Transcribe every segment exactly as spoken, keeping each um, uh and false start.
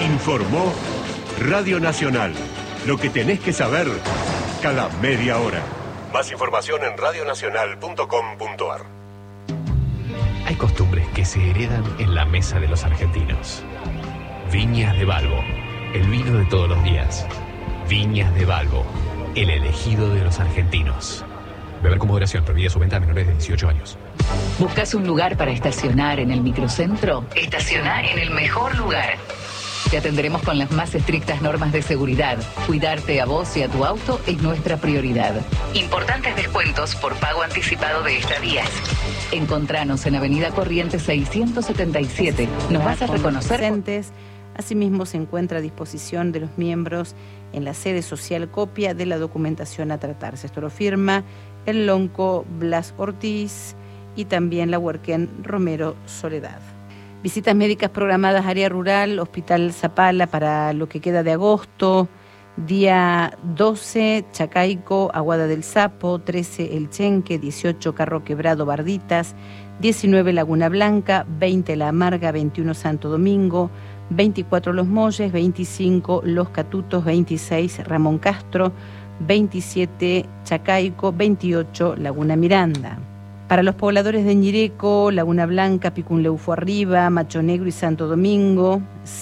Informó Radio Nacional. Lo que tenés que saber cada media hora. Más información en radio nacional punto com punto a r. Hay costumbres que se heredan en la mesa de los argentinos. Viñas de Balbo, el vino de todos los días. Viñas de Balbo, el elegido de los argentinos. Beber con moderación, prohibida su venta a menores de dieciocho años. ¿Buscas un lugar para estacionar en el microcentro? Estaciona en el mejor lugar. Te atenderemos con las más estrictas normas de seguridad. Cuidarte a vos y a tu auto es nuestra prioridad. Importantes descuentos por pago anticipado de estadías. Encontranos en Avenida Corrientes seiscientos setenta y siete. Nos vas a reconocer. Asimismo, se encuentra a disposición de los miembros en la sede social copia de la documentación a tratarse. Esto lo firma el Lonco Blas Ortiz y también la Huerquén Romero Soledad. Visitas médicas programadas área rural, Hospital Zapala para lo que queda de agosto. Día doce, Chacaico, Aguada del Sapo, trece, El Chenque, dieciocho, Carro Quebrado, Barditas, diecinueve, Laguna Blanca, veinte, La Amarga, veintiuno, Santo Domingo, veinticuatro, Los Molles, veinticinco, Los Catutos, veintiséis, Ramón Castro, veintisiete, Chacaico, veintiocho, Laguna Miranda. Para los pobladores de Ñireco, Laguna Blanca, Picunleufo Arriba, Macho Negro y Santo Domingo,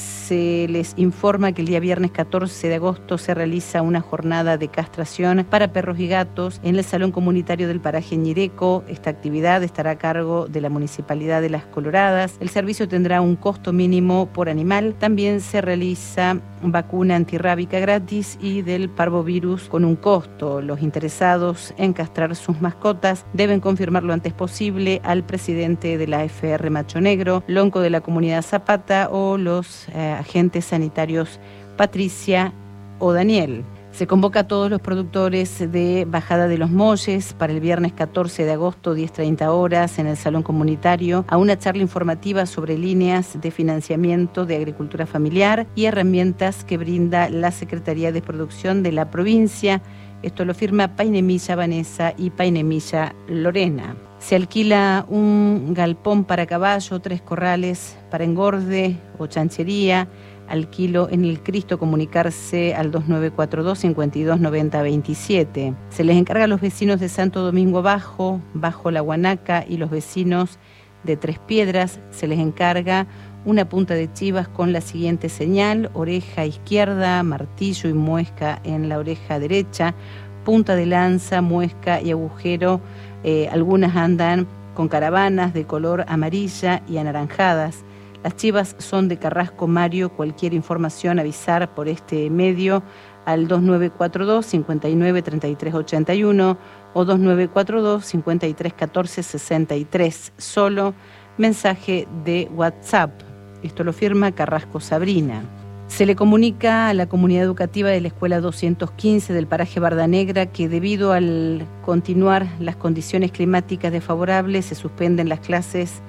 se les informa que el día viernes catorce de agosto se realiza una jornada de castración para perros y gatos en el Salón Comunitario del Paraje Ñireco. Esta actividad estará a cargo de la Municipalidad de Las Coloradas. El servicio tendrá un costo mínimo por animal. También se realiza vacuna antirrábica gratis y del parvovirus con un costo. Los interesados en castrar sus mascotas deben confirmar lo antes posible al presidente de la A F R Macho Negro, lonco de la comunidad Zapata o los eh, agentes sanitarios Patricia o Daniel. Se convoca a todos los productores de Bajada de los Molles para el viernes catorce de agosto, diez treinta horas, en el Salón Comunitario, a una charla informativa sobre líneas de financiamiento de agricultura familiar y herramientas que brinda la Secretaría de Producción de la provincia. Esto lo firma Painemilla Vanessa y Painemilla Lorena. Se alquila un galpón para caballo, tres corrales para engorde o chanchería. Alquilo en el Cristo, comunicarse al dos nueve cuatro dos, cinco dos nueve cero dos siete. Se les encarga a los vecinos de Santo Domingo Bajo, Bajo La Guanaca y los vecinos de Tres Piedras, se les encarga una punta de chivas con la siguiente señal: oreja izquierda, martillo y muesca en la oreja derecha, punta de lanza, muesca y agujero. Eh, algunas andan con caravanas de color amarilla y anaranjadas. Las chivas son de Carrasco Mario. Cualquier información avisar por este medio al dos nueve cuatro dos, cinco nueve, tres tres ocho uno o dos nueve cuatro dos, cinco tres uno cuatro, seis tres. Solo mensaje de WhatsApp. Esto lo firma Carrasco Sabrina. Se le comunica a la comunidad educativa de la Escuela doscientos quince del paraje Barda Negra que debido al continuar las condiciones climáticas desfavorables se suspenden las clases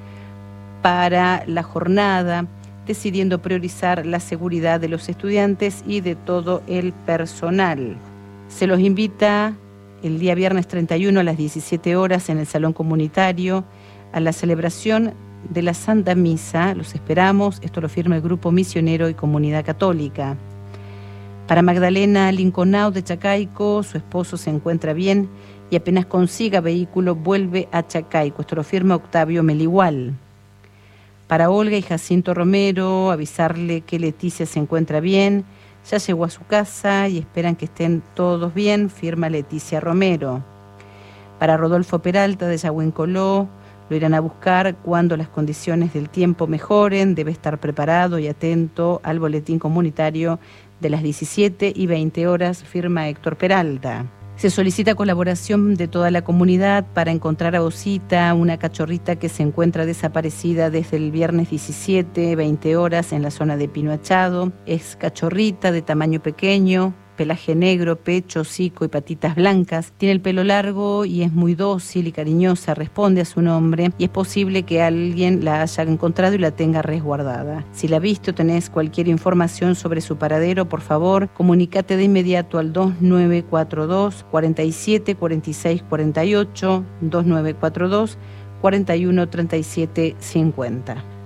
para la jornada, decidiendo priorizar la seguridad de los estudiantes y de todo el personal. Se los invita el día viernes treinta y uno a las diecisiete horas en el Salón Comunitario a la celebración de la Santa Misa. Los esperamos. Esto lo firma el Grupo Misionero y Comunidad Católica. Para Magdalena Linconao de Chacaico, su esposo se encuentra bien y apenas consiga vehículo vuelve a Chacaico. Esto lo firma Octavio Meligual. Para Olga y Jacinto Romero, avisarle que Leticia se encuentra bien, ya llegó a su casa y esperan que estén todos bien, firma Leticia Romero. Para Rodolfo Peralta de Yahuencoló, lo irán a buscar cuando las condiciones del tiempo mejoren, debe estar preparado y atento al boletín comunitario de las diecisiete y veinte horas, firma Héctor Peralta. Se solicita colaboración de toda la comunidad para encontrar a Osita, una cachorrita que se encuentra desaparecida desde el viernes diecisiete, veinte horas en la zona de Pino Achado. Es cachorrita de tamaño pequeño, pelaje negro, pecho, hocico y patitas blancas. Tiene el pelo largo y es muy dócil y cariñosa, responde a su nombre y es posible que alguien la haya encontrado y la tenga resguardada. Si la viste o tenés cualquier información sobre su paradero, por favor, comunícate de inmediato al dos nueve cuatro dos, cuatro siete, cuatro seis cuatro ocho, dos nueve cuatro dos, cuatro uno, tres siete cinco cero.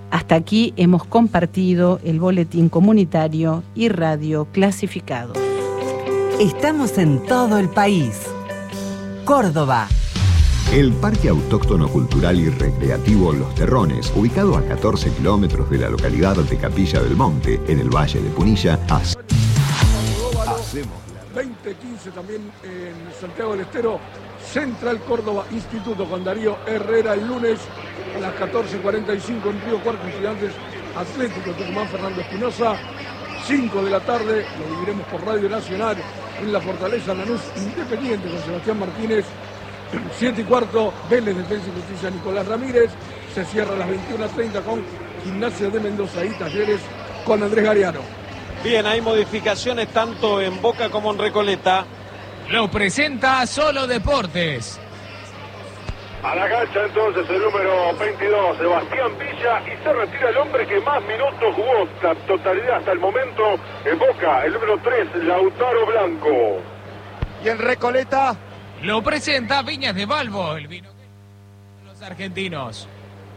Hasta aquí hemos compartido el boletín comunitario y radio clasificado. Estamos en todo el país. Córdoba. El Parque Autóctono Cultural y Recreativo Los Terrones, ubicado a catorce kilómetros de la localidad de Capilla del Monte, en el Valle de Punilla, hace... Hacemos veinte quince también en Santiago del Estero, Central Córdoba Instituto con Darío Herrera el lunes a las catorce cuarenta y cinco en Río Cuarto, Estudiantes Atlético Tucumán Fernando Espinosa, cinco de la tarde, lo viviremos por Radio Nacional en la Fortaleza Lanús Independiente con Sebastián Martínez, siete y cuarto, Vélez Defensa y Justicia Nicolás Ramírez, se cierra a las veintiuna treinta con Gimnasia de Mendoza y Talleres con Andrés Gariano. Bien, hay modificaciones tanto en Boca como en Recoleta. Lo presenta Solo Deportes. A la cancha entonces el número veintidós, Sebastián Villa, y se retira el hombre que más minutos jugó, la totalidad hasta el momento en Boca, el número tres, Lautaro Blanco. Y en Recoleta lo presenta Viñas de Balbo, el vino de los argentinos.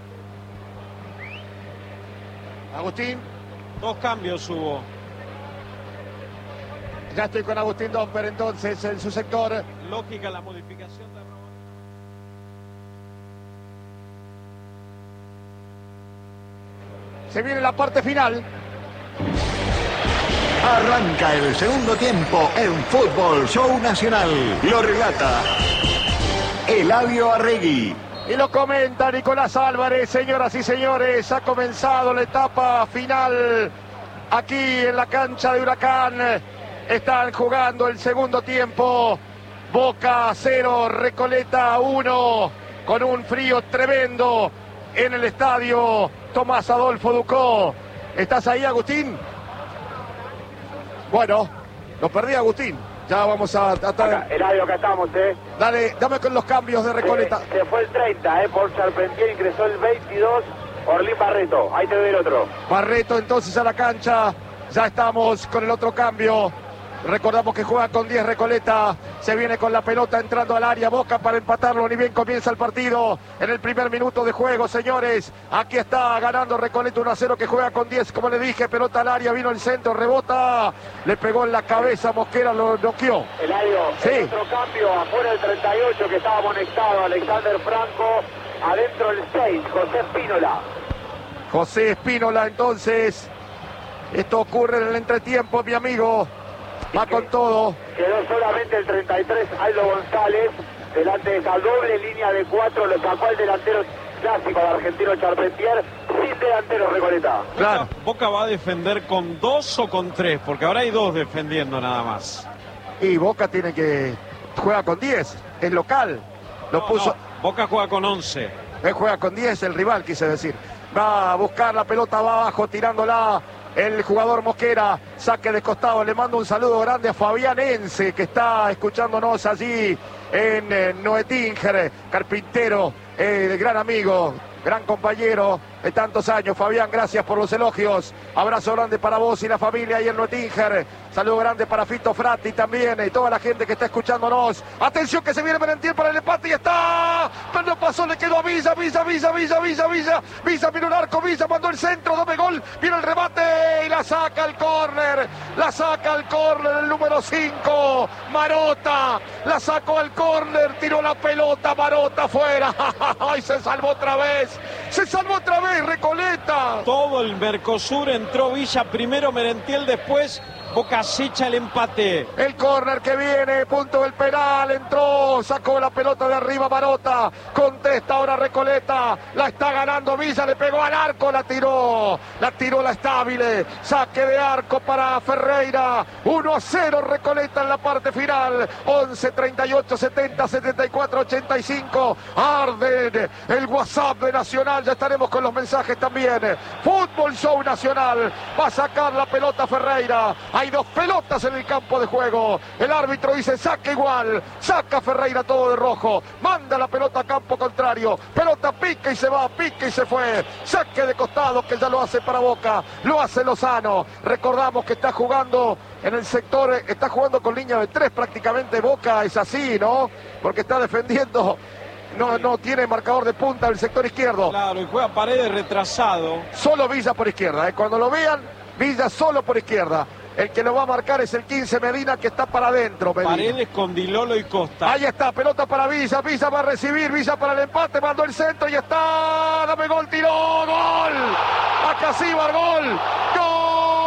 Agustín. Dos cambios hubo. Ya estoy con Agustín Domper entonces en su sector. Lógica la modificación de Se viene la parte final. Arranca el segundo tiempo en Fútbol Show Nacional. Lo relata Eladio Arregui. Y lo comenta Nicolás Álvarez. Señoras y señores, ha comenzado la etapa final aquí en la cancha de Huracán. Están jugando el segundo tiempo. Boca cero, Recoleta uno. Con un frío tremendo en el estadio Tomás Adolfo Ducó. ¿Estás ahí, Agustín? Bueno, lo perdí, Agustín. Ya vamos a tratar. Eladio, acá estamos, ¿eh? Dale, dame con los cambios de Recoleta. Se, se fue el treinta, ¿eh? Por Charpentier ingresó el veintidós, Orlín Barreto. Ahí te doy el otro. Barreto entonces a la cancha. Ya estamos con el otro cambio. Recordamos que juega con diez Recoleta. Se viene con la pelota entrando al área. Boca para empatarlo. Ni bien comienza el partido. En el primer minuto de juego, señores. Aquí está ganando Recoleta uno a cero, que juega con diez. Como le dije, pelota al área. Vino el centro, rebota. Le pegó en la cabeza. Mosquera lo noqueó. Eladio, sí. El otro cambio. Afuera el treinta y ocho que estaba amonestado. Alexander Franco. Adentro el seis. José Espínola. José Espínola, entonces. Esto ocurre en el entretiempo, mi amigo. Va con todo. Quedó solamente el treinta y tres, Aldo González, delante de esa doble línea de cuatro, lo sacó el delantero clásico de argentino Charpentier, sin delantero Recoleta. Claro. Boca va a defender con dos o con tres, porque ahora hay dos defendiendo nada más. Y Boca tiene que... juega con diez, es local. Lo no, puso... no. Boca juega con once. Él juega con diez, el rival, quise decir. Va a buscar la pelota, va abajo, tirándola. El jugador Mosquera, saque de costado. Le mando un saludo grande a Fabián Ence, que está escuchándonos allí en eh, Noetinger, carpintero, eh, gran amigo, gran compañero de tantos años. Fabián, gracias por los elogios. Abrazo grande para vos y la familia ahí en Noetinger. Saludo grande para Fito Fratti también y toda la gente que está escuchándonos. Atención que se viene Merentiel para el empate y está. Pero no pasó, le quedó a Villa, Villa, Villa, Villa, Villa, Villa. Villa miró el arco, Villa mandó el centro, doble gol. Viene el remate y la saca al córner. La saca al córner el número cinco. Marota. La sacó al córner, tiró la pelota, Marota afuera. ¡Ay, se salvó otra vez! Se salvó otra vez Recoleta. Todo el Mercosur entró Villa, primero Merentiel, después Boca acecha el empate. El córner que viene, punto del penal, entró, sacó la pelota de arriba Marota, contesta ahora Recoleta, la está ganando Villa, le pegó al arco, la tiró, la tiró la Estable, saque de arco para Ferreira, uno a cero Recoleta en la parte final, once, treinta y ocho, setenta, setenta y cuatro, ochenta y cinco, arden el WhatsApp de Nacional, ya estaremos con los mensajes también. Fútbol Show Nacional, va a sacar la pelota Ferreira. Hay dos pelotas en el campo de juego. El árbitro dice saca igual. Saca Ferreira todo de rojo. Manda la pelota a campo contrario. Pelota pica y se va, pica y se fue. Saque de costado que ya lo hace para Boca. Lo hace Lozano. Recordamos que está jugando en el sector, está jugando con línea de tres prácticamente. Boca es así, ¿no? Porque está defendiendo no, no tiene marcador de punta el sector izquierdo. Claro, y juega Paredes retrasado. Solo Villa por izquierda, ¿eh? Cuando lo vean, Villa solo por izquierda. El que lo va a marcar es el quince Medina, que está para adentro. Medina. Paredes con Dilolo y Costa. Ahí está, pelota para Villa. Villa va a recibir, Villa para el empate, mandó el centro y está. Dame gol, tiró, gol. Acá sí va, gol. Gol.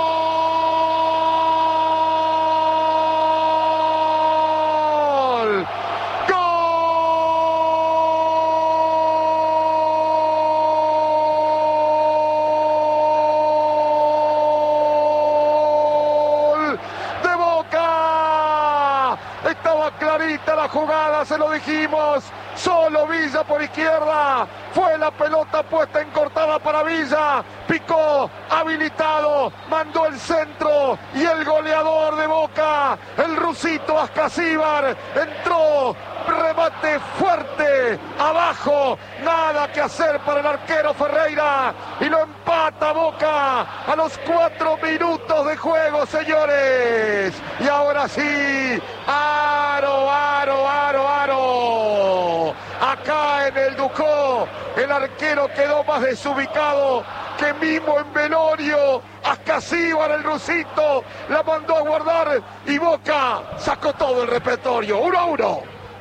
Clarita la jugada, se lo dijimos, solo Villa por izquierda, fue la pelota puesta en cortada para Villa, picó, habilitado, mandó el centro y el goleador de Boca, el rusito Ascasíbar, entró, remate fuerte, abajo, nada que hacer para el arquero Ferreira y lo empata Boca a los cuatro minutos de juego, señores. Y ahora sí, aro, aro, aro, aro. Acá en el Ducó, el arquero quedó más desubicado que Mimo en velorio. Ascasíbar, el rusito, la mandó a guardar y Boca sacó todo el repertorio. Uno a uno.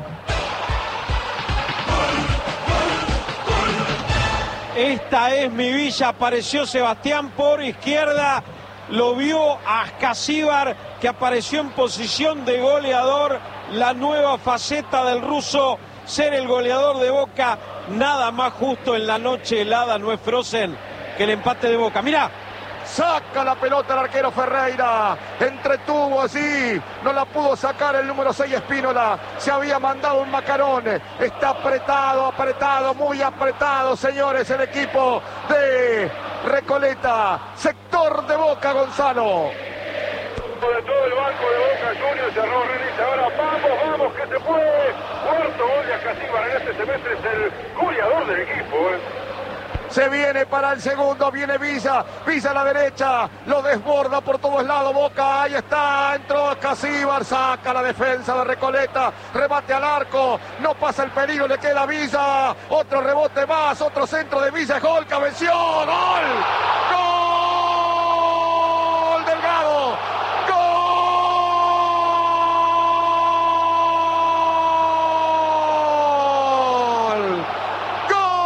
Esta es mi Villa, apareció Sebastián por izquierda, lo vio a Ascasíbar, que apareció en posición de goleador, la nueva faceta del ruso, ser el goleador de Boca, nada más justo en la noche helada, no es Frozen, que el empate de Boca. Mirá. Saca la pelota el arquero Ferreira, entretuvo así, no la pudo sacar el número seis Espínola, se había mandado un macarón, está apretado, apretado, muy apretado, señores, el equipo de Recoleta, sector de Boca, Gonzalo. De todo el banco de Boca Juniors, cerró Renis, ahora vamos, vamos, que se puede, cuarto gol de Ascasíbar en este semestre, es el goleador del equipo, ¿eh? Se viene para el segundo, viene Villa, Villa a la derecha, lo desborda por todos lados, Boca, ahí está, entró Ascasíbar, saca la defensa de Recoleta, remate al arco, no pasa el peligro, le queda Villa, otro rebote más, otro centro de Villa, gol, cabeció, gol,